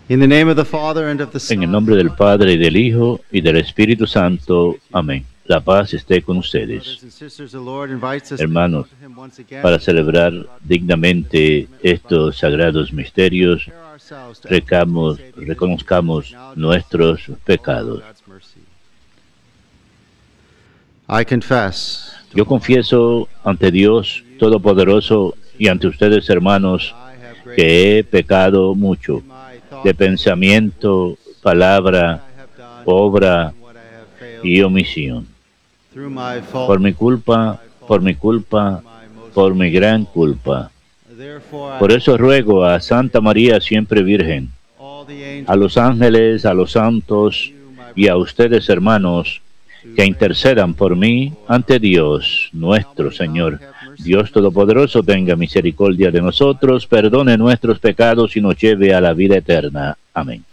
In the name of the Father, and of the En el Son, nombre del Padre, y del Hijo, y del Espíritu Santo. Amén. La paz esté con ustedes. brothers and sisters, the Lord invites us to Hermanos, come to Him once again, para celebrar dignamente estos sagrados misterios, prepare ourselves to reconozcamos nuestros pecados. God's mercy. I confess Yo confieso ante Dios Todopoderoso y ante ustedes, hermanos, que he pecado mucho de pensamiento, palabra, obra y omisión. Por mi culpa, por mi gran culpa. Por eso ruego a Santa María siempre Virgen, a los ángeles, a los santos y a ustedes, hermanos, que intercedan por mí ante Dios nuestro Señor. Dios Todopoderoso tenga misericordia de nosotros, perdone nuestros pecados y nos lleve a la vida eterna. Amén.